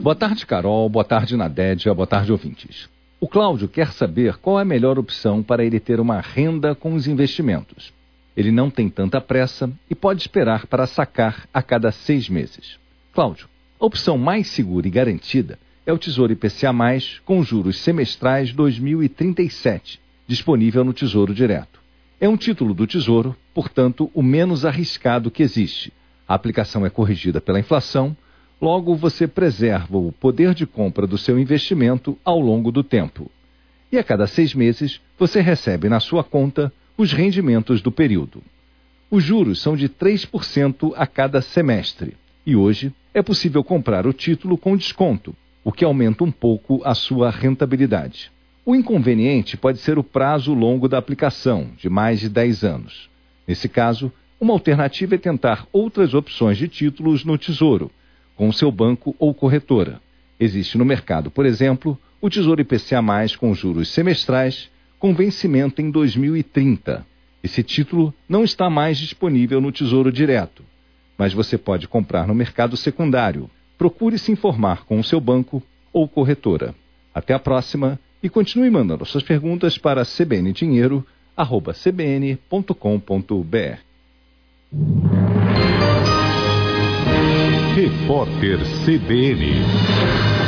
Boa tarde, Carol. Boa tarde, Nadédia. Boa tarde, ouvintes. O Cláudio quer saber qual é a melhor opção para ele ter uma renda com os investimentos. Ele não tem tanta pressa e pode esperar para sacar a cada 6 meses. Cláudio, a opção mais segura e garantida é o Tesouro IPCA+, com juros semestrais 2037, disponível no Tesouro Direto. É um título do Tesouro, portanto, o menos arriscado que existe. A aplicação é corrigida pela inflação, logo você preserva o poder de compra do seu investimento ao longo do tempo. E a cada 6 meses, você recebe na sua conta os rendimentos do período. Os juros são de 3% a cada semestre, e hoje é possível comprar o título com desconto, o que aumenta um pouco a sua rentabilidade. O inconveniente pode ser o prazo longo da aplicação, de mais de 10 anos. Nesse caso, uma alternativa é tentar outras opções de títulos no Tesouro, com o seu banco ou corretora. Existe no mercado, por exemplo, o Tesouro IPCA+, com juros semestrais, com vencimento em 2030. Esse título não está mais disponível no Tesouro Direto, mas você pode comprar no mercado secundário. Procure se informar com o seu banco ou corretora. Até a próxima e continue mandando suas perguntas para cbndinheiro@cbn.com.br. Repórter CBN